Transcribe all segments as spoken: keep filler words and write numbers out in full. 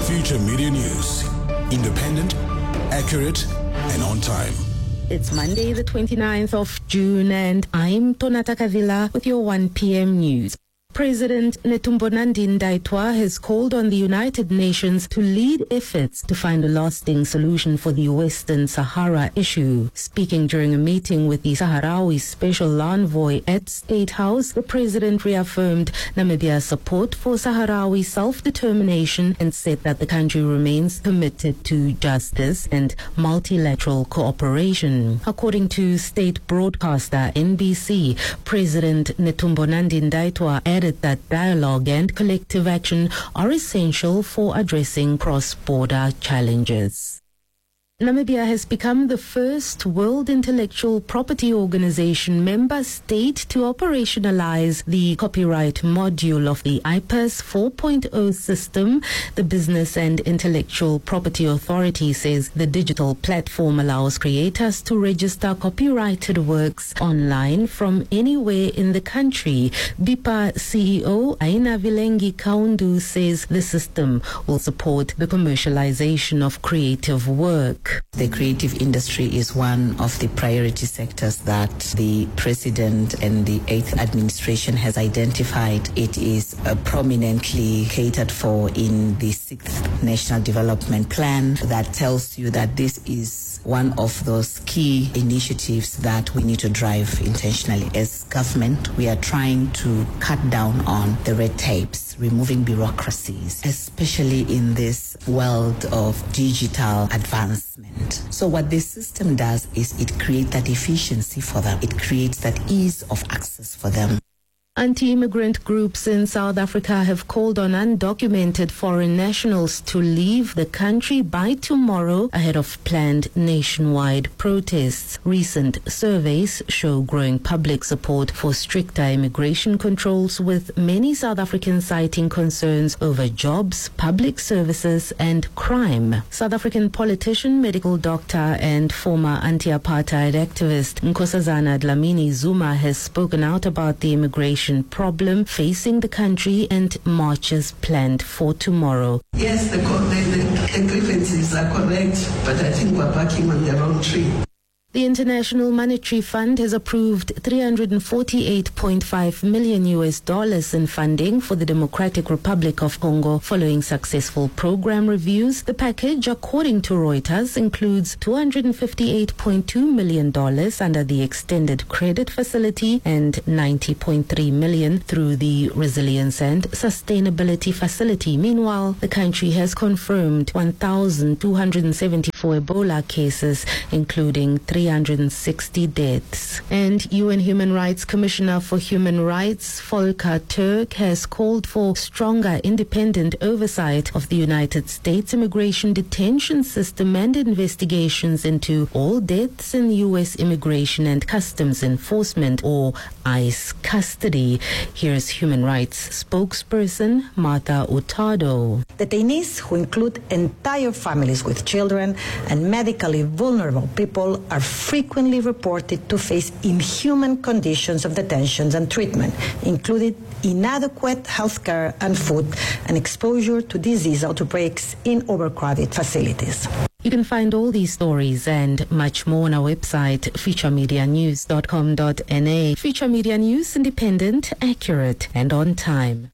Future Media News. Independent, accurate, and on time. It's Monday, the twenty-ninth of June, and I'm Tonata Kavila with your one p.m. news. President Netumbo Nandi-Ndaitwah has called on the United Nations to lead efforts to find a lasting solution for the Western Sahara issue. Speaking during a meeting with the Sahrawi Special Envoy at State House, the president reaffirmed Namibia's support for Sahrawi self-determination and said that the country remains committed to justice and multilateral cooperation. According to state broadcaster N B C, President Netumbo Nandi-Ndaitwah added that dialogue and collective action are essential for addressing cross-border challenges. Namibia has become the first World Intellectual Property Organization member state to operationalize the copyright module of the I P A S four point oh system. The Business and Intellectual Property Authority says the digital platform allows creators to register copyrighted works online from anywhere in the country. B I P A C E O Aina Vilengi Kaundu says the system will support the commercialization of creative work. The creative industry is one of the priority sectors that the President and the eighth Administration has identified. It is uh, prominently catered for in the sixth National Development Plan that tells you that this is one of those key initiatives that we need to drive intentionally. As government, we are trying to cut down on the red tapes, removing bureaucracies, especially in this world of digital advancement. So what this system does is it creates that efficiency for them. It creates that ease of access for them. Anti-immigrant groups in South Africa have called on undocumented foreign nationals to leave the country by tomorrow ahead of planned nationwide protests. Recent surveys show growing public support for stricter immigration controls, with many South Africans citing concerns over jobs, public services and crime. South African politician, medical doctor and former anti-apartheid activist Nkosazana Dlamini Zuma has spoken out about the immigration problem facing the country and marches planned for tomorrow. Yes, the, the, the, the grievances are correct, but I think we're barking on the wrong tree. The International Monetary Fund has approved three hundred forty-eight point five million U S dollars in funding for the Democratic Republic of Congo following successful program reviews. The package, according to Reuters, includes two hundred fifty-eight point two million dollars under the Extended Credit Facility and ninety point three million dollars through the Resilience and Sustainability Facility. Meanwhile, the country has confirmed one thousand two hundred seventy-four Ebola cases, including three hundred sixty deaths. And U N Human Rights Commissioner for Human Rights Volker Turk has called for stronger independent oversight of the United States immigration detention system and investigations into all deaths in U S Immigration and Customs Enforcement, or ICE, custody. Here's Human Rights spokesperson Martha Hurtado. Detainees, who include entire families with children and medically vulnerable people, are frequently reported to face inhuman conditions of detention and treatment, including inadequate health care and food, and exposure to disease outbreaks in overcrowded facilities. You can find all these stories and much more on our website, future media news dot com dot n a. Future Media News, independent, accurate, and on time.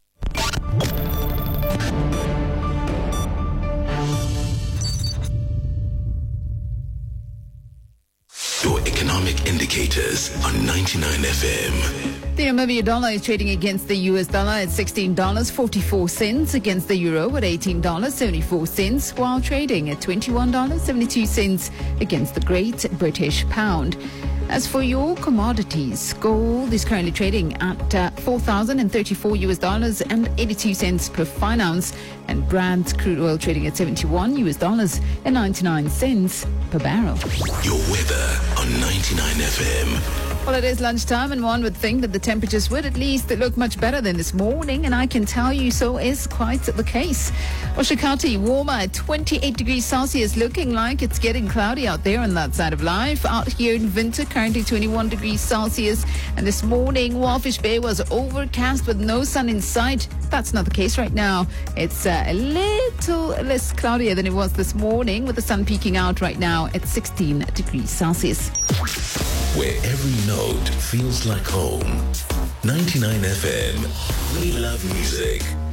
Your economic indicators on ninety-nine F M. The Namibian dollar is trading against the U S dollar at sixteen dollars and forty-four cents, against the euro at eighteen dollars and seventy-four cents, while trading at twenty-one dollars and seventy-two cents against the Great British Pound. As for your commodities, gold is currently trading at uh, four thousand thirty-four U S dollars and eighty-two cents per fine ounce, and Brent crude oil trading at seventy-one U S dollars and ninety-nine cents per barrel. Your weather on ninety-nine F M. Well, it is lunchtime, and one would think that the temperatures would at least look much better than this morning, and I can tell you so is quite the case. Oshakati, warmer at twenty-eight degrees Celsius, looking like it's getting cloudy out there on that side of life. Out here in Winter, currently twenty-one degrees Celsius, and this morning, Walfish Bay was overcast with no sun in sight. That's not the case right now. It's uh, a little less cloudier than it was this morning, with the sun peeking out right now at sixteen degrees Celsius. Where every note feels like home. ninety-nine F M. We love music.